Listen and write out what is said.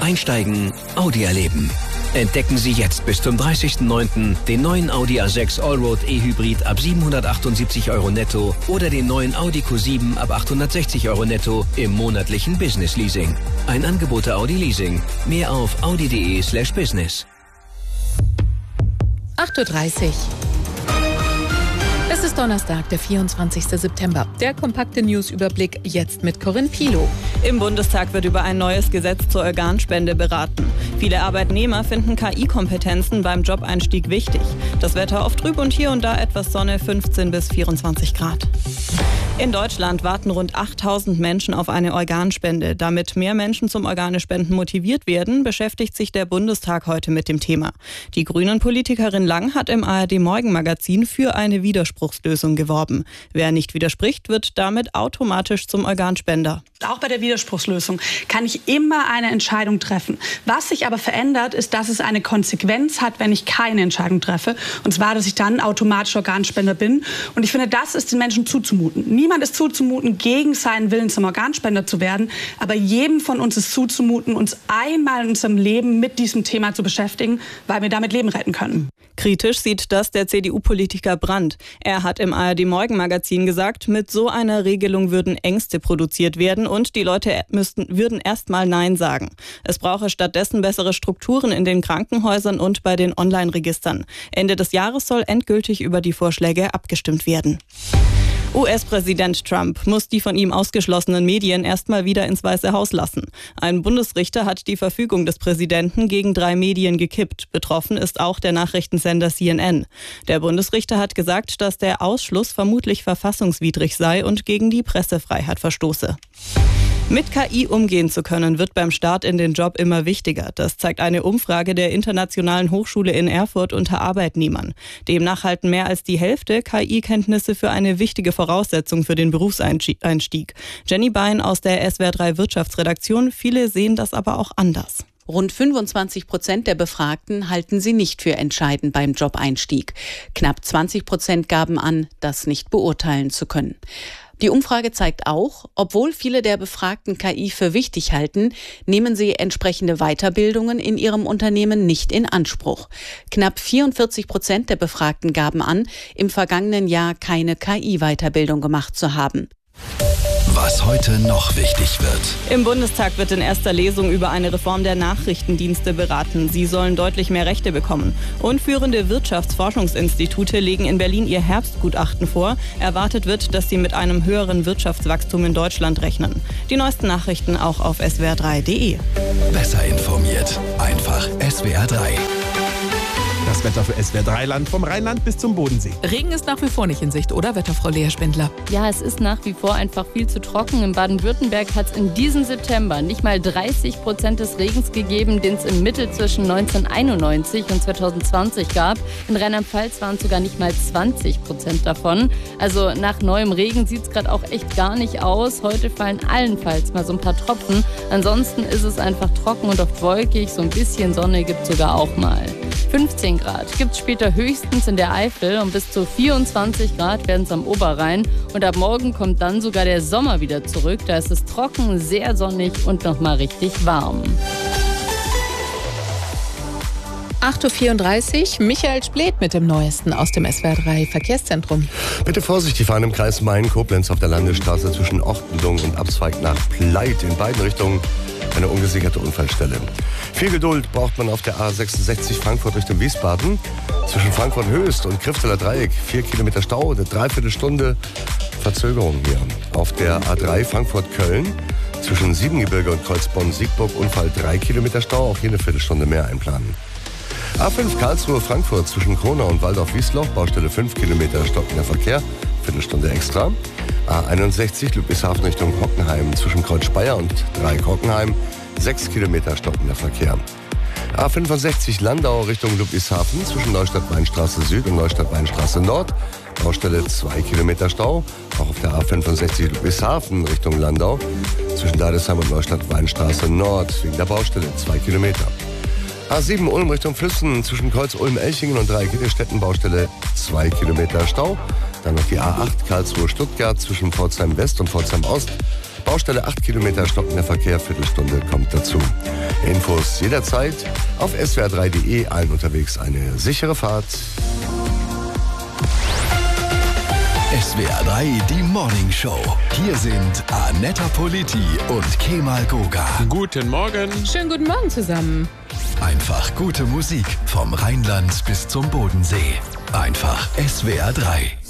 Einsteigen, Audi erleben. Entdecken Sie jetzt bis zum 30.09. den neuen Audi A6 Allroad E-Hybrid ab 778 € netto oder den neuen Audi Q7 ab 860 € netto im monatlichen Business Leasing. Ein Angebot der Audi Leasing. Mehr auf audi.de/business. 8:30 Uhr. Es ist Donnerstag, der 24. September. Der kompakte Newsüberblick jetzt mit Corinne Pilow. Im Bundestag wird über ein neues Gesetz zur Organspende beraten. Viele Arbeitnehmer finden KI-Kompetenzen beim Jobeinstieg wichtig. Das Wetter oft trüb und hier und da etwas Sonne, 15 bis 24 Grad. In Deutschland warten rund 8.000 Menschen auf eine Organspende. Damit mehr Menschen zum Organespenden motiviert werden, beschäftigt sich der Bundestag heute mit dem Thema. Die Grünen-Politikerin Lang hat im ARD-Morgenmagazin für eine Widerspruchslösung geworben. Wer nicht widerspricht, wird damit automatisch zum Organspender. Auch bei der Widerspruchslösung kann ich immer eine Entscheidung treffen. Was sich aber verändert, ist, dass es eine Konsequenz hat, wenn ich keine Entscheidung treffe. Und zwar, dass ich dann automatisch Organspender bin. Und ich finde, das ist den Menschen zuzumuten. Niemand ist zuzumuten, gegen seinen Willen zum Organspender zu werden. Aber jedem von uns ist zuzumuten, uns einmal in unserem Leben mit diesem Thema zu beschäftigen, weil wir damit Leben retten können. Kritisch sieht das der CDU-Politiker Brandt. Er hat im ARD-Morgenmagazin gesagt, mit so einer Regelung würden Ängste produziert werden und die Leute würden erst mal Nein sagen. Es brauche stattdessen bessere Strukturen in den Krankenhäusern und bei den Online-Registern. Ende des Jahres soll endgültig über die Vorschläge abgestimmt werden. US-Präsident Trump muss die von ihm ausgeschlossenen Medien erstmal wieder ins Weiße Haus lassen. Ein Bundesrichter hat die Verfügung des Präsidenten gegen 3 Medien gekippt. Betroffen ist auch der Nachrichtensender CNN. Der Bundesrichter hat gesagt, dass der Ausschluss vermutlich verfassungswidrig sei und gegen die Pressefreiheit verstoße. Mit KI umgehen zu können, wird beim Start in den Job immer wichtiger. Das zeigt eine Umfrage der Internationalen Hochschule in Erfurt unter Arbeitnehmern. Demnach halten mehr als die Hälfte KI-Kenntnisse für eine wichtige Voraussetzung für den Berufseinstieg. Jenny Bein aus der SWR3 Wirtschaftsredaktion. Viele sehen das aber auch anders. Rund 25% der Befragten halten sie nicht für entscheidend beim Jobeinstieg. Knapp 20% gaben an, das nicht beurteilen zu können. Die Umfrage zeigt auch, obwohl viele der Befragten KI für wichtig halten, nehmen sie entsprechende Weiterbildungen in ihrem Unternehmen nicht in Anspruch. Knapp 44% der Befragten gaben an, im vergangenen Jahr keine KI-Weiterbildung gemacht zu haben. Was heute noch wichtig wird. Im Bundestag wird in erster Lesung über eine Reform der Nachrichtendienste beraten. Sie sollen deutlich mehr Rechte bekommen. Und führende Wirtschaftsforschungsinstitute legen in Berlin ihr Herbstgutachten vor. Erwartet wird, dass sie mit einem höheren Wirtschaftswachstum in Deutschland rechnen. Die neuesten Nachrichten auch auf swr3.de. Besser informiert. Einfach SWR3. Das Wetter für SWR3-Land vom Rheinland bis zum Bodensee. Regen ist nach wie vor nicht in Sicht, oder, Wetterfrau Lea Spindler? Ja, es ist nach wie vor einfach viel zu trocken. In Baden-Württemberg hat es in diesem September nicht mal 30% des Regens gegeben, den es im Mittel zwischen 1991 und 2020 gab. In Rheinland-Pfalz waren es sogar nicht mal 20% davon. Also nach neuem Regen sieht es gerade auch echt gar nicht aus. Heute fallen allenfalls mal so ein paar Tropfen. Ansonsten ist es einfach trocken und oft wolkig. So ein bisschen Sonne gibt es sogar auch mal. 15 Grad gibt es später höchstens in der Eifel und bis zu 24 Grad werden es am Oberrhein. Und ab morgen kommt dann sogar der Sommer wieder zurück. Da ist es trocken, sehr sonnig und nochmal richtig warm. 8:34 Uhr, Michael Splet mit dem Neuesten aus dem SWR3 Verkehrszentrum. Bitte vorsichtig fahren im Kreis Main-Koblenz auf der Landesstraße zwischen Ortendung und Abzweig nach Pleit. In beiden Richtungen eine ungesicherte Unfallstelle. Viel Geduld braucht man auf der A66 Frankfurt Richtung Wiesbaden. Zwischen Frankfurt-Höchst und Krifteler Dreieck 4 Kilometer Stau, eine Dreiviertelstunde Verzögerung hier. Auf der A3 Frankfurt-Köln zwischen Siebengebirge und Kreuzbonn-Siegburg Unfall 3 Kilometer Stau, auch hier eine Viertelstunde mehr einplanen. A5 Karlsruhe-Frankfurt zwischen Kronau und Waldorf-Wiesloch, Baustelle 5 Kilometer stockender Verkehr, Viertelstunde extra. A61 Ludwigshafen Richtung Hockenheim zwischen Kreuz Speyer und Dreieck-Hockenheim, 6 Kilometer stockender Verkehr. A65 Landau Richtung Ludwigshafen zwischen Neustadt-Weinstraße Süd und Neustadt-Weinstraße Nord, Baustelle 2 Kilometer Stau. Auch auf der A65 Ludwigshafen Richtung Landau zwischen Deidesheim und Neustadt-Weinstraße Nord wegen der Baustelle 2 Kilometer. A7 Ulm Richtung Flüssen zwischen Kreuz Ulm-Elchingen und Dreieck-Gitterstetten, Baustelle 2 Kilometer Stau. Dann noch die A8 Karlsruhe-Stuttgart zwischen Pforzheim West und Pforzheim Ost, Baustelle 8 Kilometer stockender Verkehr, Viertelstunde kommt dazu. Infos jederzeit auf swr3.de. Allen unterwegs eine sichere Fahrt. SWR 3, die Morning Show. Hier sind Anetta Politi und Kemal Goga. Guten Morgen. Schönen guten Morgen zusammen. Einfach gute Musik vom Rheinland bis zum Bodensee. Einfach SWR 3.